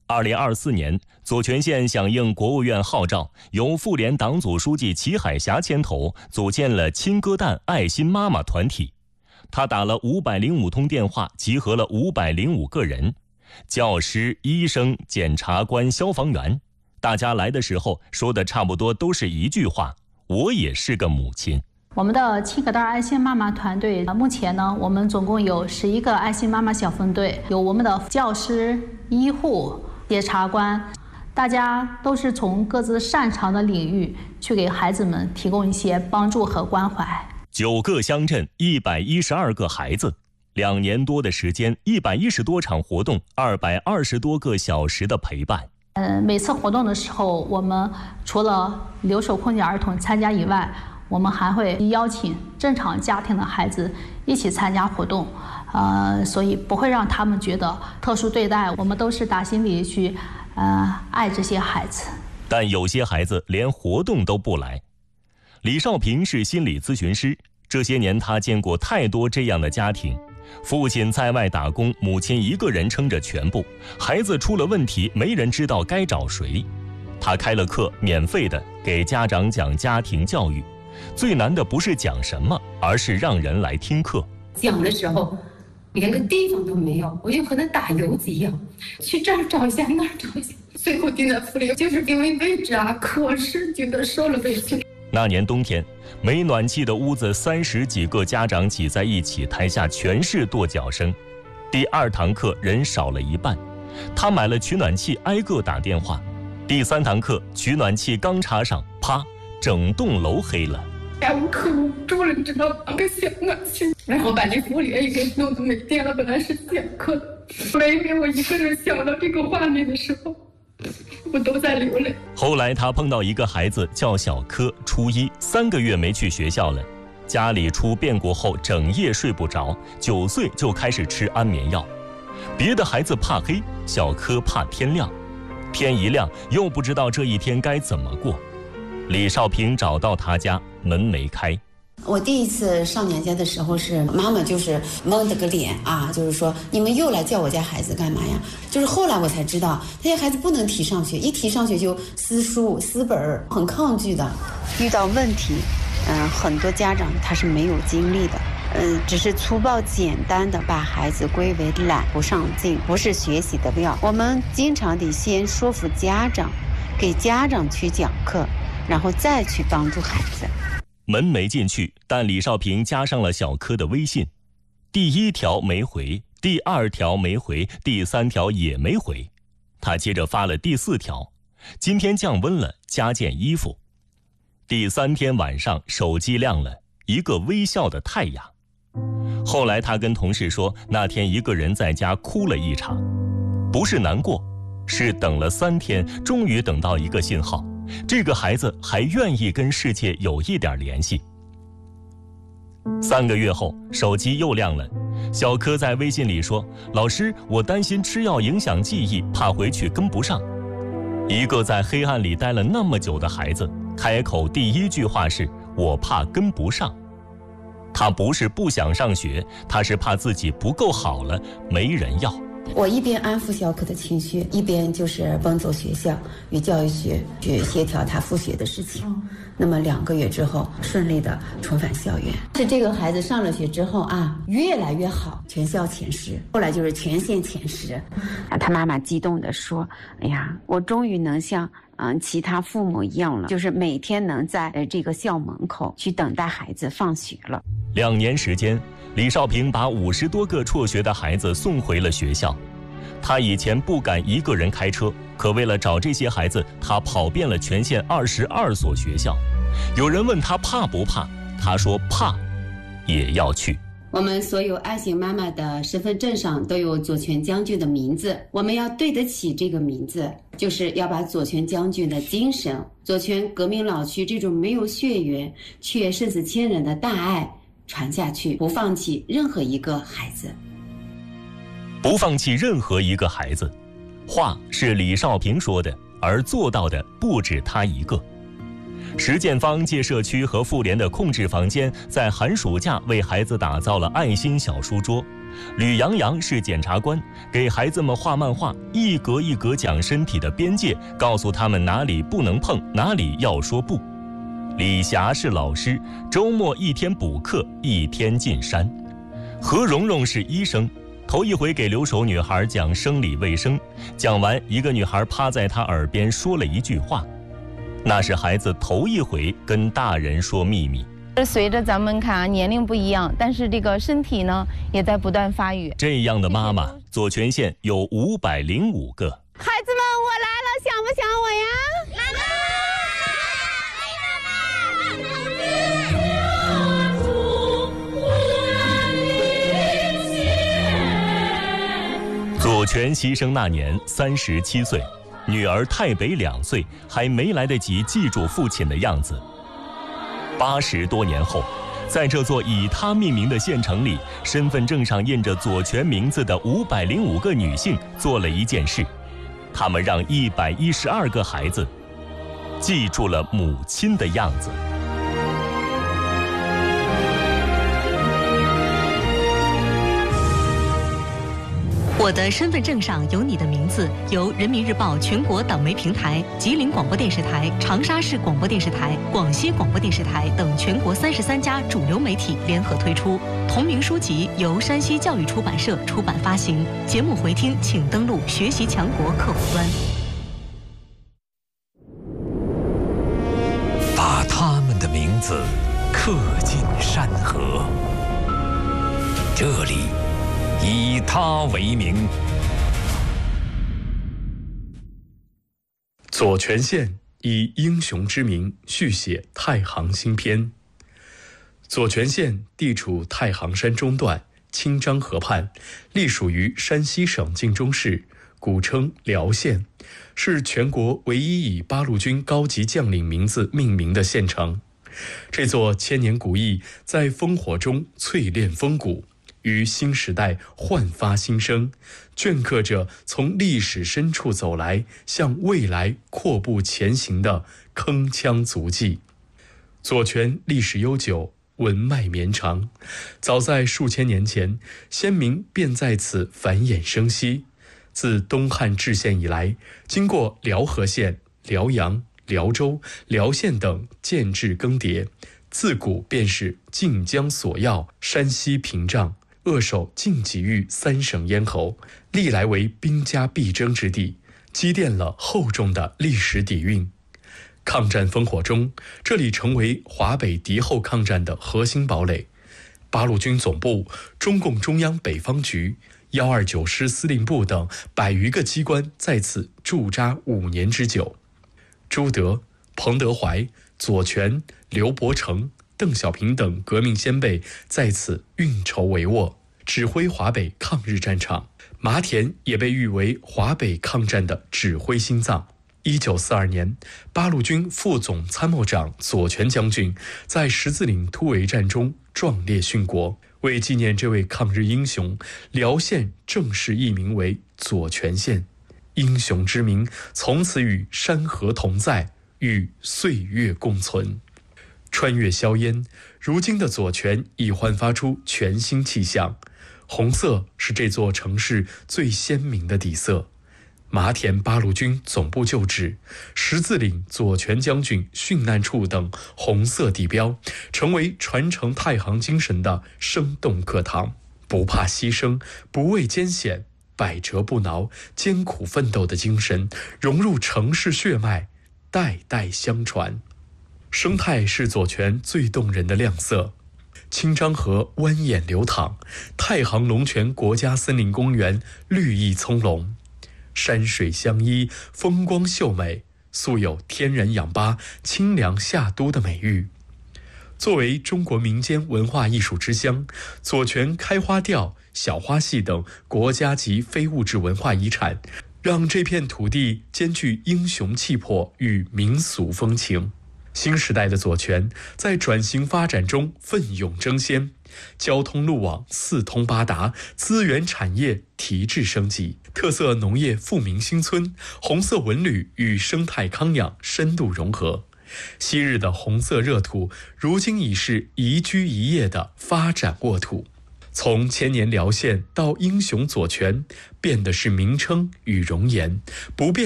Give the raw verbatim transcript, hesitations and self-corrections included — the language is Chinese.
二零二四年，左权县响应国务院号召，由妇联党组书记齐海霞牵头，组建了亲歌蛋爱心妈妈团体。他打了五百零五通电话，集合了五百零五个人，教师、医生、检察官、消防员。大家来的时候说的差不多都是一句话：我也是个母亲。 我们的亲歌蛋爱心妈妈团队，目前呢，我们总共有十一个爱心妈妈小分队，有我们的教师、医护、检察官，大家都是从各自擅长的领域去给孩子们提供一些帮助和关怀。 九个乡镇，一百一十二个孩子，两年多的时间，一百一十多场活动，二百二十多个小时的陪伴。 呃，每次活动的时候，我们除了留守空间儿童参加以外，我们还会邀请正常家庭的孩子一起参加活动，呃，所以不会让他们觉得特殊对待，我们都是打心里去，呃，爱这些孩子。 但有些孩子连活动都不来。李少平是心理咨询师，这些年他见过太多这样的家庭，父亲在外打工，母亲一个人撑着全部，孩子出了问题，没人知道该找谁。他开了课，免费的给家长讲家庭教育。最难的不是讲什么，而是让人来听课。 讲的时候连个地方都没有，我就和他打游击一样，去这儿找一下，那儿找一下，最后定在府里，就是因为位置啊，可是觉得受了委屈。 那年冬天，没暖气的屋子，三十几个家长挤在一起，台下全是跺脚声。第二堂课人少了一半，他买了取暖器，挨个打电话。第三堂课取暖器刚插上，啪，整栋楼黑了。 哎，我可无助了，你知道吗？个小暖气，然后把这屋里也给弄得没电了。本来是讲课的，每每我一个人想到这个画面的时候，我都在流泪。 后来他碰到一个孩子叫小柯，初一，三个月没去学校了，家里出变故后整夜睡不着，九岁就开始吃安眠药。别的孩子怕黑，小柯怕天亮，天一亮又不知道这一天该怎么过。李少平找到他家，门没开。 我第一次上娘家的时候，是妈妈就是蒙着个脸啊，就是说你们又来叫我家孩子干嘛呀？就是后来我才知道，他家孩子不能提上学，一提上学就撕书撕本，很抗拒的。遇到问题，嗯、呃，很多家长他是没有精力的，嗯、呃，只是粗暴简单的把孩子归为懒不上进，不是学习的料。我们经常得先说服家长，给家长去讲课，然后再去帮助孩子。 门没进去，但李少平加上了小柯的微信，第一条没回，第二条没回，第三条也没回。他接着发了第四条：今天降温了，加件衣服。第三天晚上，手机亮了，一个微笑的太阳。后来他跟同事说，那天一个人在家哭了一场，不是难过，是等了三天，终于等到一个信号。这个孩子还愿意跟世界有一点联系。三个月后，手机又亮了，小柯在微信里说：老师，我担心吃药影响记忆，怕回去跟不上。一个在黑暗里待了那么久的孩子，开口第一句话是：我怕跟不上。他不是不想上学，他是怕自己不够好了，没人要。 我一边安抚小柯的情绪，一边就是奔走学校与教育局去协调他复学的事情。那么两个月之后，顺利的重返校园。是这个孩子上了学之后啊，越来越好，全校前十，后来就是全县前十。啊，他妈妈激动地说：“哎呀，我终于能像嗯其他父母一样了，就是每天能在呃这个校门口去等待孩子放学了。” 两年时间，李少平把五十多个辍学的孩子送回了学校。他以前不敢一个人开车，可为了找这些孩子，他跑遍了全县二十二所学校。有人问他怕不怕，他说怕，也要去。 我们所有爱心妈妈的身份证上都有左权将军的名字，我们要对得起这个名字，就是要把左权将军的精神、左权革命老区这种没有血缘却胜似千人的大爱传下去，不放弃任何一个孩子。 不放弃任何一个孩子，话是李少平说的，而做到的不止他一个。实践方借社区和妇联的控制房间，在寒暑假为孩子打造了爱心小书桌， 吕洋洋是检察官，给孩子们画漫画，一格一格讲身体的边界，告诉他们哪里不能碰，哪里要说不。李霞是老师，周末一天补课，一天进山。何蓉蓉是医生，头一回给留守女孩讲生理卫生，讲完，一个女孩趴在她耳边说了一句话，那是孩子头一回跟大人说秘密。 随着咱们看啊，年龄不一样，但是这个身体呢也在不断发育。 这样的妈妈，左权县有五百零五个。 孩子们，我来了，想不想我呀？左权牺牲那年三十七岁，女儿太北两岁，还没来得及记住父亲的样子。八十多年后，在这座以他命名的县城里，身份证上印着左权名字的五百零五个女性做了一件事，她们让一百一十二个孩子记住了母亲的样子。 我的身份证上有你的名字，由人民日报全国党媒平台、吉林广播电视台、长沙市广播电视台、广西广播电视台等全国三十三家主流媒体联合推出。同名书籍由山西教育出版社出版发行。节目回听请登录学习强国客户端。 把他们的名字刻进山河，这里以他为名。 左权县以英雄之名续写太行新篇。左权县地处太行山中段，清漳河畔，隶属于山西省晋中市，古称辽县，是全国唯一以八路军高级将领名字命名的县城。这座千年古邑在烽火中淬炼风骨，于新时代焕发新生，镌刻着从历史深处走来，向未来阔步前行的铿锵足迹。左权历史悠久，文脉绵长，早在数千年前，先民便在此繁衍生息。自东汉制县以来，经过辽河县、辽阳、辽州、辽县等建制更迭，自古便是晋江索要，山西屏障，扼守晋冀豫三省咽喉，历来为兵家必争之地，积淀了厚重的历史底蕴。抗战烽火中，这里成为华北敌后抗战的核心堡垒。八路军总部、中共中央北方局、一二九师司令部等百余个机关在此驻扎五年之久。朱德、彭德怀、左权、刘伯承、邓小平等革命先辈在此运筹帷幄，指挥华北抗日战场。麻田也被誉为华北抗战的指挥心脏。一九四二年，八路军副总参谋长左权将军在十字岭突围战中壮烈殉国。为纪念这位抗日英雄，辽县正式易名为左权县。英雄之名从此与山河同在，与岁月共存。穿越硝烟，如今的左权已焕发出全新气象。红色是这座城市最鲜明的底色。麻田八路军总部旧址、十字岭左权将军殉难处等红色地标，成为传承太行精神的生动课堂。不怕牺牲，不畏艰险，百折不挠，艰苦奋斗的精神融入城市血脉，代代相传。生态是左权最动人的亮色。清漳河蜿蜒流淌，太行龙泉国家森林公园绿意葱茏，山水相依，风光秀美，素有天然氧吧、清凉夏都的美誉。作为中国民间文化艺术之乡，左权开花调、小花戏等国家级非物质文化遗产，让这片土地兼具英雄气魄与民俗风情。新时代的左权在转型发展中奋勇争先，交通路网四通八达，资源产业提质升级，特色农业富民新村，红色文旅与生态康养深度融合。昔日的红色热土，如今已是宜居宜业的发展沃土。 从千年辽县到英雄左权，变的是名称与容颜，不变